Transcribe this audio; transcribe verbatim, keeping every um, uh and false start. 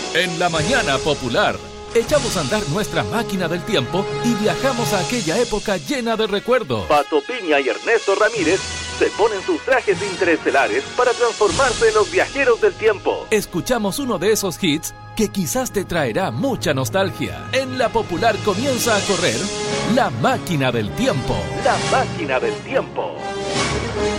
En la mañana popular, echamos a andar nuestra máquina del tiempo y viajamos a aquella época llena de recuerdos. Pato Piña y Ernesto Ramírez se ponen sus trajes interestelares para transformarse en los viajeros del tiempo. Escuchamos uno de esos hits que quizás te traerá mucha nostalgia. En la popular comienza a correr La Máquina del Tiempo. La Máquina del Tiempo.